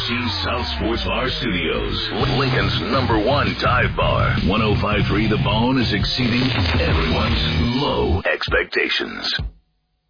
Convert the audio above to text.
WWC South Sports Bar Studios, Lincoln's #1 dive bar. 105.3 The Bone is exceeding everyone's low expectations.